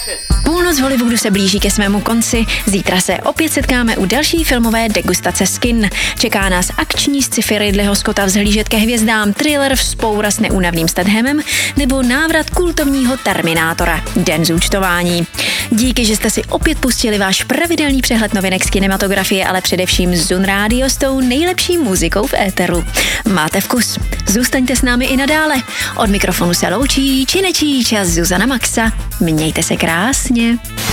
Půlnoc v Hollywoodu se blíží ke svému konci. Zítra se opět setkáme u další filmové degustace kin. Čeká nás akční sci-fi Ridleyho Scotta Vzhlížet ke hvězdám, thriller vzpoura s neúnavným Stathamem nebo návrat kultovního Terminátora, Den zúčtování. Díky, že jste si opět pustili váš pravidelný přehled novinek z kinematografie, ale především Zun Radio s tou nejlepší muzikou v éteru. Máte vkus? Zůstaňte s námi i nadále. Od mikrofonu se loučí Činečíč a Zuzana Maxa. Mějte se krásně.